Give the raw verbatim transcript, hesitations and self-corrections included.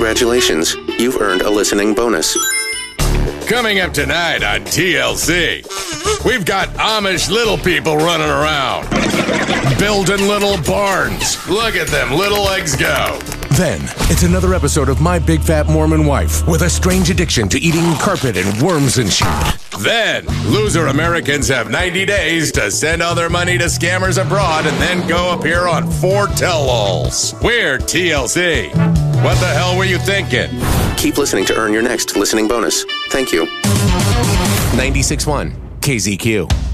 Congratulations, you've earned a listening bonus. Coming up tonight on T L C, we've got Amish little people running around, building little barns. Look at them little legs go. Then, it's another episode of My Big Fat Mormon Wife with a strange addiction to eating carpet and worms and shit. Then, loser Americans have ninety days to send all their money to scammers abroad and then go appear on four tell-alls. We're T L C. What the hell were you thinking? Keep listening to earn your next listening bonus. Thank you. ninety-six point one K Z Q.